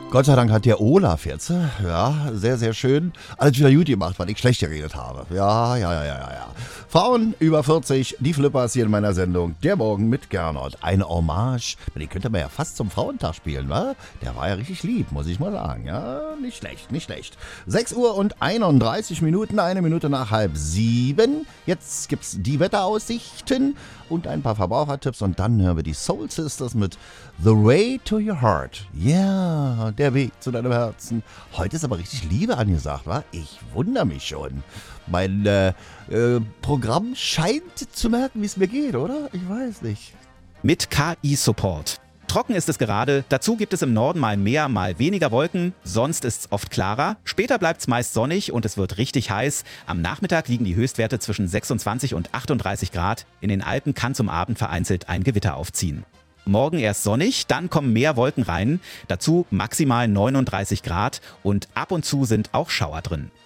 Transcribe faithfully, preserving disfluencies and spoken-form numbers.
Gott sei Dank hat der Olaf jetzt, ja, sehr, sehr schön, alles wieder gut gemacht, weil ich schlecht geredet habe. Ja, ja, ja, ja, ja, ja. Frauen über vierzig, die Flippers hier in meiner Sendung, der Morgen mit Gernot. Eine Hommage, die könnte man ja fast zum Frauentag spielen, wa? Der war ja richtig lieb, muss ich mal sagen. Ja, nicht schlecht, nicht schlecht. sechs Uhr und einunddreißig Minuten, eine Minute nach halb sieben. Jetzt gibt's die Wetteraussichten und ein paar Verbrauchertipps und dann hören wir die Soul Sisters mit The Way to Your Heart. Ja, yeah, der Weg zu deinem Herzen. Heute ist aber richtig Liebe angesagt, wa? Ich wundere mich schon. Mein äh, äh, Programm scheint zu merken, wie es mir geht, oder? Ich weiß nicht. Mit K I-Support. Trocken ist es gerade, dazu gibt es im Norden mal mehr, mal weniger Wolken, sonst ist es oft klarer. Später bleibt es meist sonnig und es wird richtig heiß. Am Nachmittag liegen die Höchstwerte zwischen sechsundzwanzig und achtunddreißig Grad. In den Alpen kann zum Abend vereinzelt ein Gewitter aufziehen. Morgen erst sonnig, dann kommen mehr Wolken rein, dazu maximal neununddreißig Grad und ab und zu sind auch Schauer drin.